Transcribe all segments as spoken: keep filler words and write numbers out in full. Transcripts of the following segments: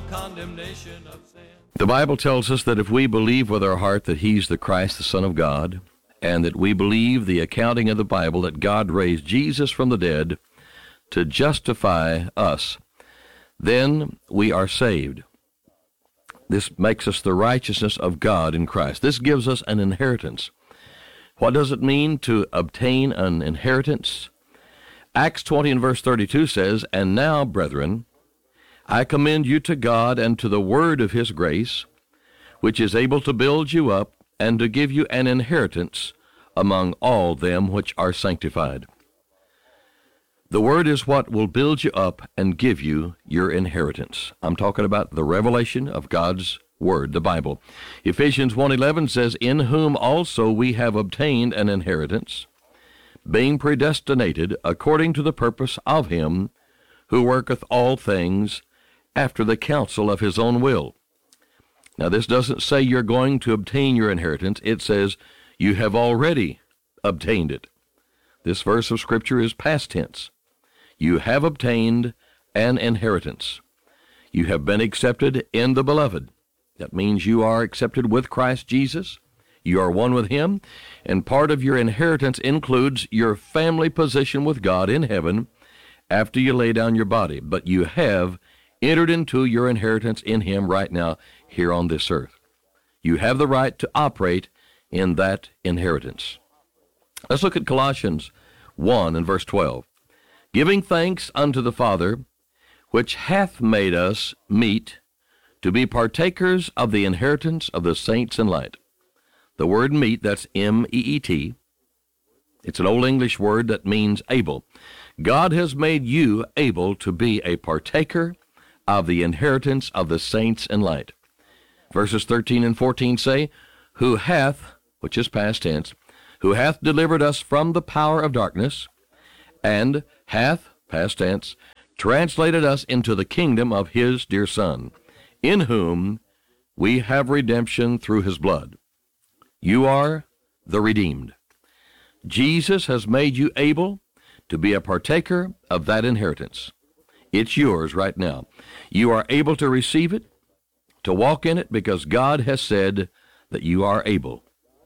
condemnation of sin. The Bible tells us that if we believe with our heart that he's the Christ, the Son of God, and that we believe the accounting of the Bible that God raised Jesus from the dead to justify us, then we are saved. This makes us the righteousness of God in Christ. This gives us an inheritance. What does it mean to obtain an inheritance? Acts twenty and verse thirty-two says, "And now, brethren, I commend you to God and to the word of his grace, which is able to build you up and to give you an inheritance among all them which are sanctified." The word is what will build you up and give you your inheritance. I'm talking about the revelation of God's word, the Bible. Ephesians one eleven says, "In whom also we have obtained an inheritance, being predestinated according to the purpose of him who worketh all things after the counsel of his own will." Now, this doesn't say you're going to obtain your inheritance. It says you have already obtained it. This verse of Scripture is past tense. You have obtained an inheritance. You have been accepted in the Beloved. That means you are accepted with Christ Jesus. You are one with him, and part of your inheritance includes your family position with God in heaven after you lay down your body. But you have entered into your inheritance in him right now here on this earth. You have the right to operate in that inheritance. Let's look at Colossians one and verse twelve. "Giving thanks unto the Father, which hath made us meet to be partakers of the inheritance of the saints in light." The word meet, that's M E E T. It's an Old English word that means able. God has made you able to be a partaker of the inheritance of the saints in light. Verses thirteen and fourteen say, "Who hath," which is past tense, "who hath delivered us from the power of darkness, and hath," past tense, "translated us into the kingdom of his dear Son, in whom we have redemption through his blood." You are the redeemed. Jesus has made you able to be a partaker of that inheritance. It's yours right now. You are able to receive it, to walk in it, because God has said that you are able.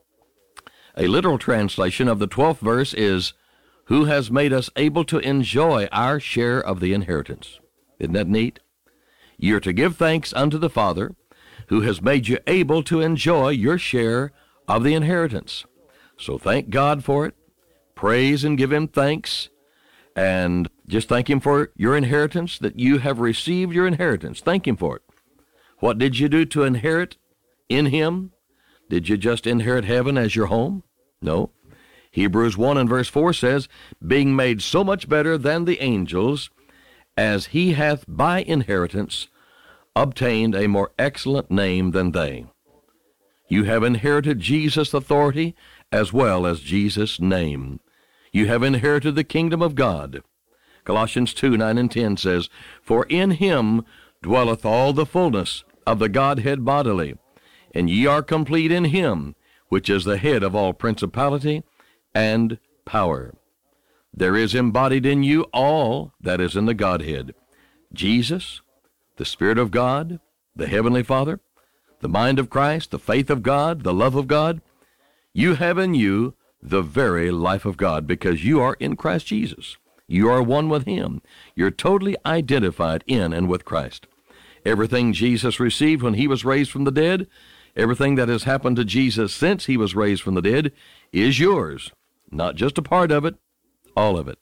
A literal translation of the twelfth verse is, "Who has made us able to enjoy our share of the inheritance." Isn't that neat? You're to give thanks unto the Father, who has made you able to enjoy your share of the inheritance. So thank God for it. Praise and give him thanks. And just thank him for your inheritance, that you have received your inheritance. Thank him for it. What did you do to inherit in him? Did you just inherit heaven as your home? No. Hebrews one and verse four says, "Being made so much better than the angels, as he hath by inheritance obtained a more excellent name than they." You have inherited Jesus' authority as well as Jesus' name. You have inherited the kingdom of God. Colossians two, nine and ten says, "For in him dwelleth all the fullness of the Godhead bodily, and ye are complete in him, which is the head of all principality and power." There is embodied in you all that is in the Godhead: Jesus, the Spirit of God, the Heavenly Father, the mind of Christ, the faith of God, the love of God. You have in you the very life of God, because you are in Christ Jesus. You are one with him. You're totally identified in and with Christ. Everything Jesus received when he was raised from the dead, everything that has happened to Jesus since he was raised from the dead, is yours. Not just a part of it, all of it.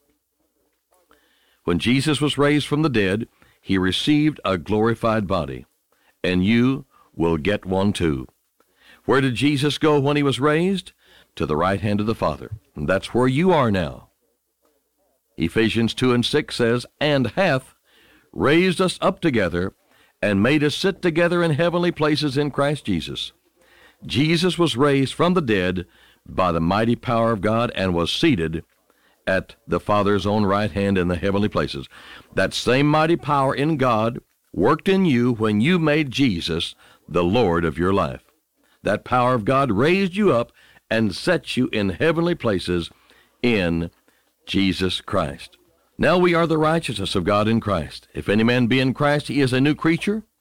When Jesus was raised from the dead, he received a glorified body, and you will get one too. Where did Jesus go when he was raised? To the right hand of the Father. And that's where you are now. Ephesians two and six says, "And hath raised us up together, and made us sit together in heavenly places in Christ Jesus." Jesus was raised from the dead by the mighty power of God, and was seated at the Father's own right hand in the heavenly places. That same mighty power in God worked in you when you made Jesus the Lord of your life. That power of God raised you up and set you in heavenly places in Jesus Christ. Now we are the righteousness of God in Christ. If any man be in Christ, he is a new creature.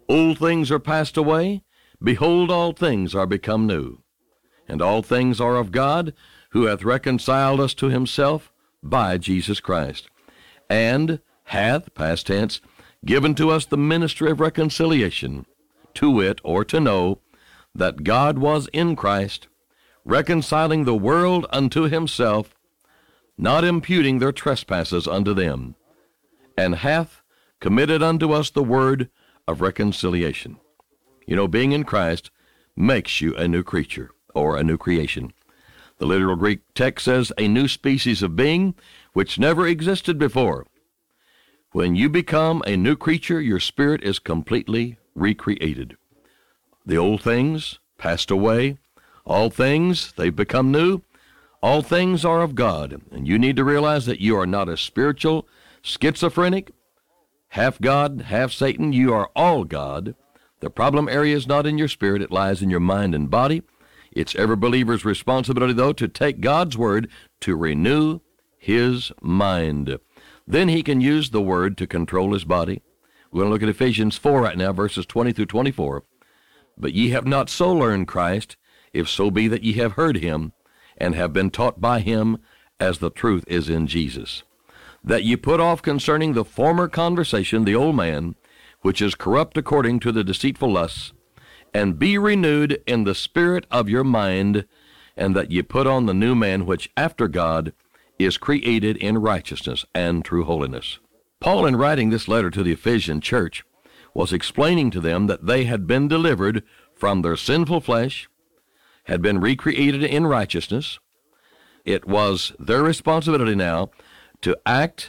Old things are passed away. Behold, all things are become new. And all things are of God, who hath reconciled us to himself by Jesus Christ, and hath, past tense, given to us the ministry of reconciliation, to wit, or to know, that God was in Christ, reconciling the world unto himself, not imputing their trespasses unto them, and hath committed unto us the word of reconciliation. You know, being in Christ makes you a new creature, or a new creation. The literal Greek text says, a new species of being which never existed before. When you become a new creature, your spirit is completely recreated. The old things passed away. All things, they've become new. All things are of God. And you need to realize that you are not a spiritual schizophrenic, half God, half Satan. You are all God. The problem area is not in your spirit. It lies in your mind and body. It's every believer's responsibility, though, to take God's word to renew his mind. Then he can use the word to control his body. We're going to look at Ephesians four right now, verses twenty through twenty-four. But ye have not so learned Christ, if so be that ye have heard him, and have been taught by him, as the truth is in Jesus. That ye put off concerning the former conversation the old man, which is corrupt according to the deceitful lusts, and be renewed in the spirit of your mind, and that ye put on the new man, which after God is created in righteousness and true holiness. Paul, in writing this letter to the Ephesian church, was explaining to them that they had been delivered from their sinful flesh, had been recreated in righteousness. It was their responsibility now to act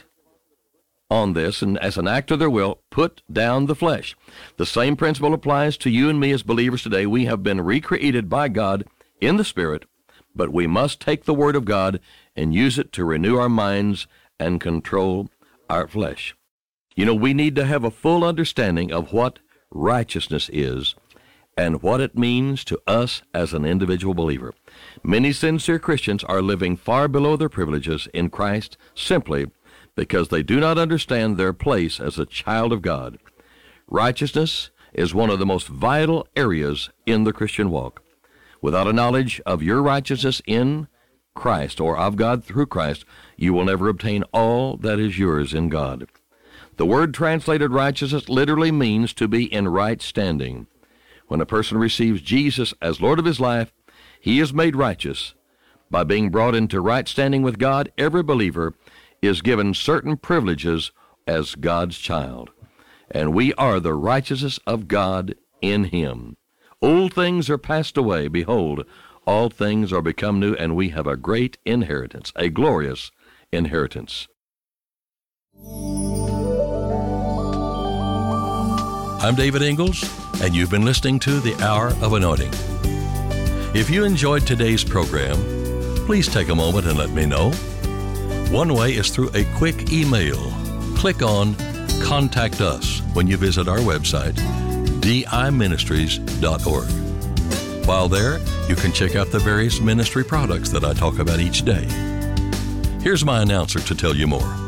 on this, and as an act of their will, put down the flesh. The same principle applies to you and me as believers today. We have been recreated by God in the Spirit, but we must take the Word of God and use it to renew our minds and control our flesh. You know, we need to have a full understanding of what righteousness is and what it means to us as an individual believer. Many sincere Christians are living far below their privileges in Christ simply because they do not understand their place as a child of God. Righteousness is one of the most vital areas in the Christian walk. Without a knowledge of your righteousness in Christ, or of God through Christ, you will never obtain all that is yours in God. The word translated righteousness literally means to be in right standing. When a person receives Jesus as Lord of his life, he is made righteous. By being brought into right standing with God, every believer is given certain privileges as God's child, and we are the righteousness of God in him. Old things are passed away. Behold, all things are become new, and we have a great inheritance, a glorious inheritance. I'm David Ingalls, and you've been listening to The Hour of Anointing. If you enjoyed today's program, please take a moment and let me know. One way is through a quick email. Click on Contact Us when you visit our website, d i ministries dot org. While there, you can check out the various ministry products that I talk about each day. Here's my announcer to tell you more.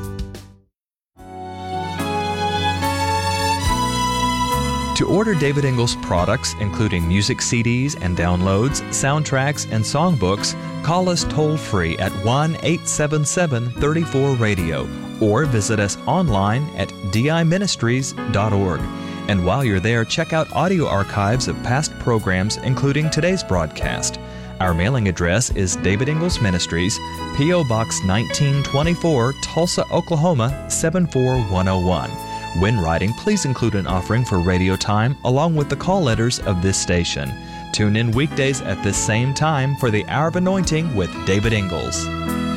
To order David Ingalls products, including music C Ds and downloads, soundtracks, and songbooks, call us toll-free at one eight seven seven, three four, radio or visit us online at d i ministries dot org. And while you're there, check out audio archives of past programs, including today's broadcast. Our mailing address is David Ingalls Ministries, P O. Box nineteen twenty-four, Tulsa, Oklahoma, seven four one oh one. When writing, please include an offering for radio time along with the call letters of this station. Tune in weekdays at this same time for the Hour of Anointing with David Ingalls.